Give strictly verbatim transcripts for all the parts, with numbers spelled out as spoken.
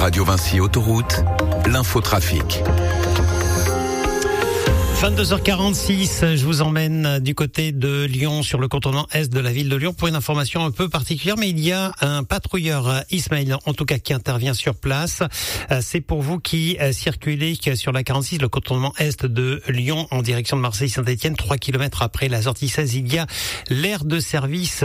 Radio Vinci Autoroute, l'infotrafic. vingt-deux heures quarante-six, je vous emmène du côté de Lyon sur le contournement est de la ville de Lyon pour une information un peu particulière, mais il y a un patrouilleur Ismaël, en tout cas qui intervient sur place. C'est pour vous qui circulez sur la quarante-six, le contournement est de Lyon en direction de Marseille-Saint-Etienne, trois kilomètres après la sortie seize, il y a l'aire de service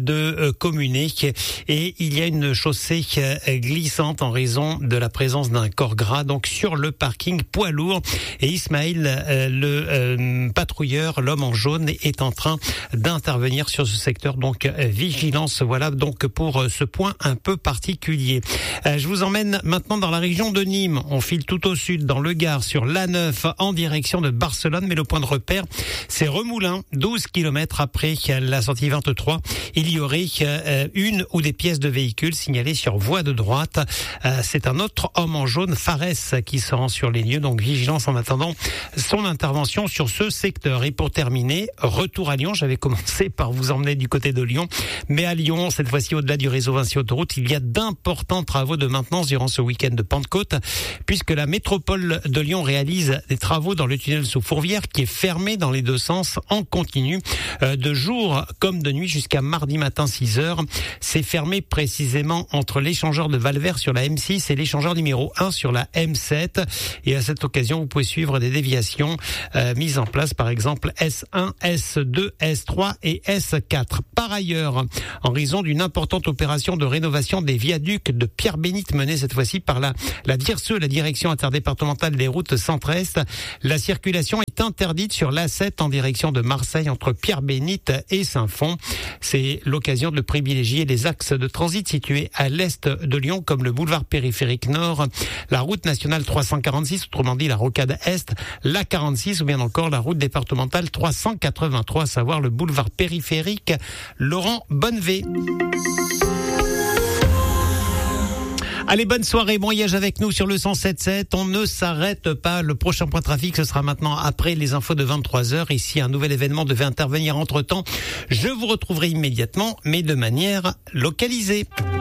de Communique et il y a une chaussée glissante en raison de la présence d'un corps gras, donc sur le parking poids lourd. Et Ismaël, le euh, patrouilleur, l'homme en jaune, est en train d'intervenir sur ce secteur. Donc euh, vigilance, voilà donc pour euh, ce point un peu particulier. Euh, je vous emmène maintenant dans la région de Nîmes. On file tout au sud, dans le Gard, sur l'A neuf, en direction de Barcelone. Mais le point de repère, c'est Remoulins, douze kilomètres après la sortie vingt-trois. Il y aurait euh, une ou des pièces de véhicules signalées sur voie de droite. Euh, c'est un autre homme en jaune, Fares, qui se rend sur les lieux. Donc vigilance en attendant son intervention sur ce secteur. Et pour terminer, retour à Lyon. J'avais commencé par vous emmener du côté de Lyon, mais à Lyon, cette fois-ci au-delà du réseau Vinci Autoroute, il y a d'importants travaux de maintenance durant ce week-end de Pentecôte, puisque la métropole de Lyon réalise des travaux dans le tunnel sous Fourvière, qui est fermé dans les deux sens en continu, euh, de jour comme de nuit jusqu'à mardi matin six heures. C'est fermé précisément entre l'échangeur de Valvert sur la M six et l'échangeur numéro un sur la M sept. Et à cette occasion, vous pouvez suivre des déviations Euh, mise en place, par exemple S un, S deux, S trois et S quatre. Par ailleurs, en raison d'une importante opération de rénovation des viaducs de Pierre-Bénite menée cette fois-ci par la, la D I R S E, la Direction interdépartementale des routes centre-est, la circulation est interdite sur l'A sept en direction de Marseille entre Pierre-Bénite et Saint-Fond. C'est l'occasion de privilégier les axes de transit situés à l'est de Lyon, comme le boulevard périphérique nord, la route nationale trois cent quarante-six, autrement dit la rocade est, la quarante-six, ou bien encore la route départementale trois cent quatre-vingt-trois, à savoir le boulevard périphérique Laurent Bonnevé. Allez, bonne soirée, bon voyage avec nous sur le cent sept sept. On ne s'arrête pas. Le prochain point trafic, ce sera maintenant après les infos de vingt-trois heures. Et si un nouvel événement devait intervenir entre-temps, je vous retrouverai immédiatement, mais de manière localisée.